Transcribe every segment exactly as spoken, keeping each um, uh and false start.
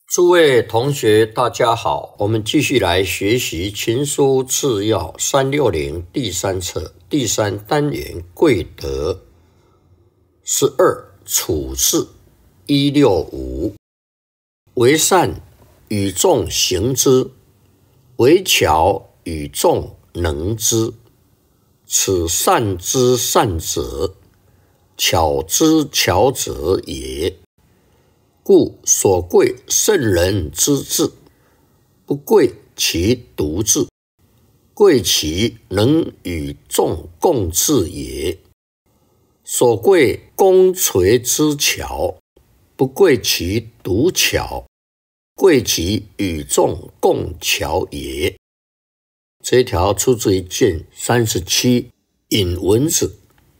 诸位同学，大家好，我们继续来学习《群书治要》三六零第三册第三单元贵德十二处事一六五，为善与众行之，为巧与众能之。此善之善者，巧之巧者也。故所贵圣人之治，不贵其独治，贵其能与众共治也。所贵功垂之巧，不贵其独巧，贵其与众共巧也。这一条出自于卷三十七引文子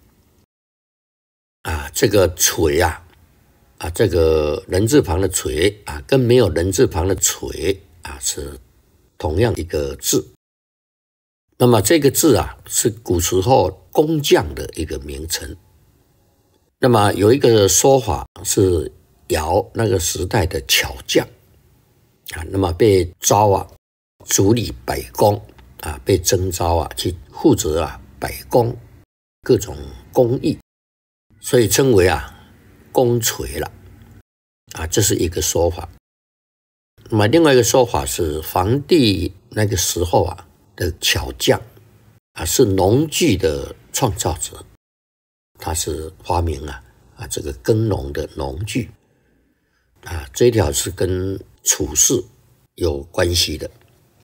啊，这个垂啊。啊，这个人字旁的垂啊，跟没有人字旁的垂啊，是同样一个字。那么这个字啊，是古时候工匠的一个名称。那么有一个说法是尧那个时代的巧匠啊，那么被招啊，主理百工啊，被征召啊，去负责啊百工各种工艺，所以称为啊。功垂了啊，这是一个说法。那么另外一个说法是，皇帝那个时候啊的巧匠啊，是农具的创造者，他是发明啊啊这个耕农的农具啊，这一条是跟处事有关系的。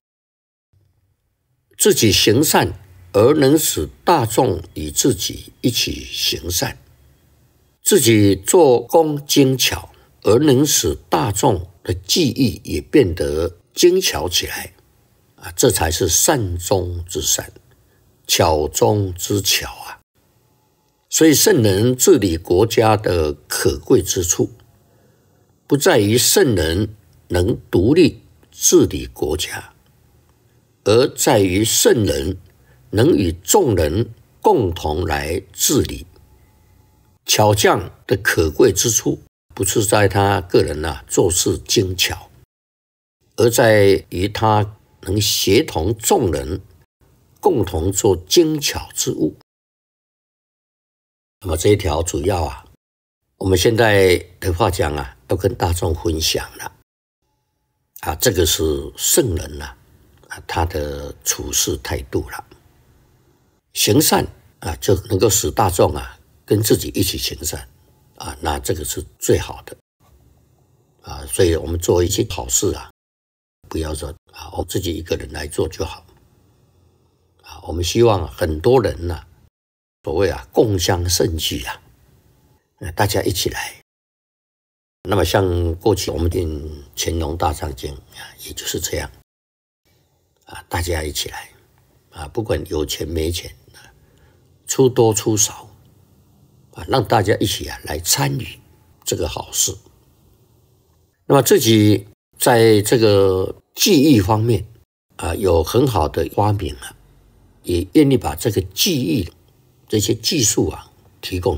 自己行善而能使大众与自己一起行善。自己做工精巧，而能使大众的技艺也变得精巧起来啊，这才是善中之善，巧中之巧啊！所以圣人治理国家的可贵之处，不在于圣人能独立治理国家，而在于圣人能与众人共同来治理。巧匠的可贵之处，不是在他个人啊做事精巧，而在于他能协同众人共同做精巧之物。那么这一条主要啊，我们现在的话讲啊，要跟大众分享了啊，这个是圣人啊，啊他的处事态度了，行善啊，就能够使大众啊。跟自己一起行善啊，那这个是最好的啊，所以我们做一些好事啊，不要说啊，我自己一个人来做就好啊，我们希望很多人呢、啊，所谓啊共襄盛举啊，大家一起来。那么像过去我们念乾隆大藏经啊，也就是这样啊，大家一起来啊，不管有钱没钱啊，出多出少。啊，让大家一起啊来参与这个好事。那么自己在这个技艺方面啊有很好的发明啊，也愿意把这个技艺这些技术啊提供